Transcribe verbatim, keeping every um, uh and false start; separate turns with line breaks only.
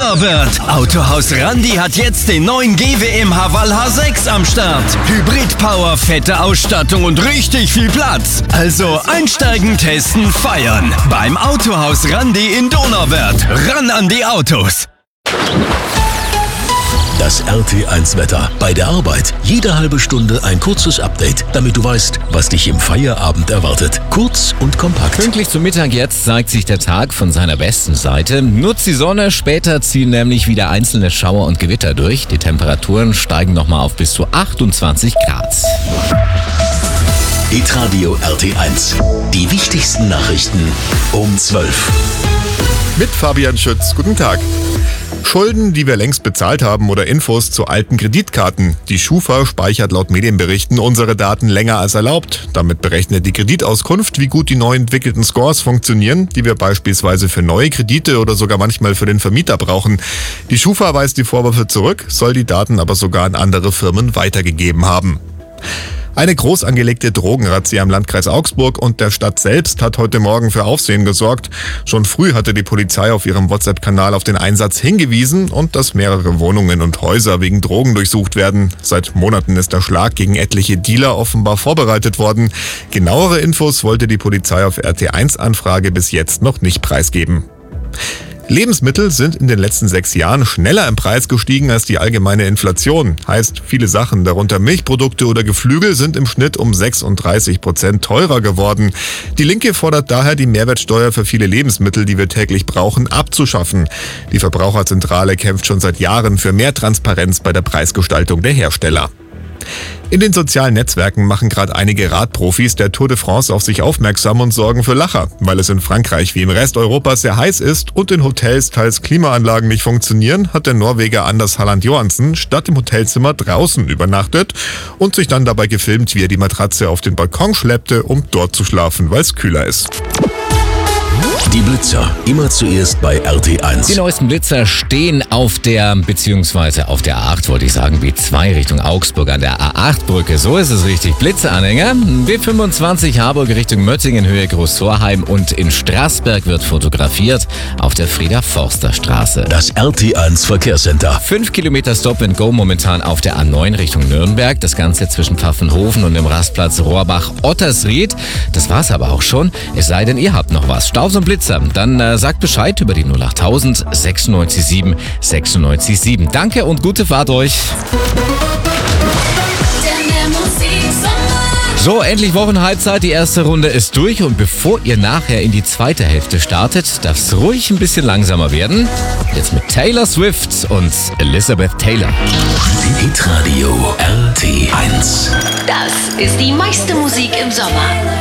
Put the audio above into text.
Donauwörth. Autohaus Randi hat jetzt den neuen G W M Haval H sechs am Start. Hybrid-Power, fette Ausstattung und richtig viel Platz. Also einsteigen, testen, feiern. Beim Autohaus Randi in Donauwörth. Ran an die Autos.
Das R T eins Wetter. Bei der Arbeit jede halbe Stunde ein kurzes Update, damit du weißt, was dich im Feierabend erwartet. Kurz und kompakt.
Pünktlich zum Mittag jetzt zeigt sich der Tag von seiner besten Seite. Nutzt die Sonne, später ziehen nämlich wieder einzelne Schauer und Gewitter durch. Die Temperaturen steigen nochmal auf bis zu achtundzwanzig Grad.
Hitradio R T eins. Die wichtigsten Nachrichten um zwölf.
Mit Fabian Schütz. Guten Tag. Schulden, die wir längst bezahlt haben oder Infos zu alten Kreditkarten. Die Schufa speichert laut Medienberichten unsere Daten länger als erlaubt. Damit berechnet die Kreditauskunft, wie gut die neu entwickelten Scores funktionieren, die wir beispielsweise für neue Kredite oder sogar manchmal für den Vermieter brauchen. Die Schufa weist die Vorwürfe zurück, soll die Daten aber sogar an andere Firmen weitergegeben haben. Eine groß angelegte Drogenrazzia im Landkreis Augsburg und der Stadt selbst hat heute Morgen für Aufsehen gesorgt. Schon früh hatte die Polizei auf ihrem WhatsApp-Kanal auf den Einsatz hingewiesen und dass mehrere Wohnungen und Häuser wegen Drogen durchsucht werden. Seit Monaten ist der Schlag gegen etliche Dealer offenbar vorbereitet worden. Genauere Infos wollte die Polizei auf R T eins Anfrage bis jetzt noch nicht preisgeben. Lebensmittel sind in den letzten sechs Jahren schneller im Preis gestiegen als die allgemeine Inflation. Heißt, viele Sachen, darunter Milchprodukte oder Geflügel, sind im Schnitt um sechsunddreißig Prozent teurer geworden. Die Linke fordert daher, die Mehrwertsteuer für viele Lebensmittel, die wir täglich brauchen, abzuschaffen. Die Verbraucherzentrale kämpft schon seit Jahren für mehr Transparenz bei der Preisgestaltung der Hersteller. In den sozialen Netzwerken machen gerade einige Radprofis der Tour de France auf sich aufmerksam und sorgen für Lacher, weil es in Frankreich wie im Rest Europas sehr heiß ist und in Hotels teils Klimaanlagen nicht funktionieren, hat der Norweger Anders Halland Johansen statt im Hotelzimmer draußen übernachtet und sich dann dabei gefilmt, wie er die Matratze auf den Balkon schleppte, um dort zu schlafen, weil es kühler ist.
Die Blitzer, immer zuerst bei R T eins.
Die neuesten Blitzer stehen auf der, beziehungsweise auf der A acht, wollte ich sagen, B zwei Richtung Augsburg an der A acht Brücke. So ist es richtig. Blitzeranhänger. B fünfundzwanzig Harburg Richtung Möttingen, Höhe Großvorheim und in Straßberg wird fotografiert auf der Frieder-Forster-Straße.
Das R T eins Verkehrscenter.
Fünf Kilometer Stop and Go momentan auf der A neun Richtung Nürnberg. Das Ganze zwischen Pfaffenhofen und dem Rastplatz Rohrbach-Ottersried. Das war's aber auch schon. Es sei denn, ihr habt noch was. Staus und Blitzer. Dann äh, sagt Bescheid über die null achttausend sechsundneunzig sieben sechsundneunzig sieben. Danke und gute Fahrt euch. So, endlich Wochenhalbzeit. Die erste Runde ist durch und bevor ihr nachher in die zweite Hälfte startet, darf es ruhig ein bisschen langsamer werden. Jetzt mit Taylor Swift und Elizabeth Taylor.
Hitradio R T eins.
Das ist die meiste Musik im Sommer.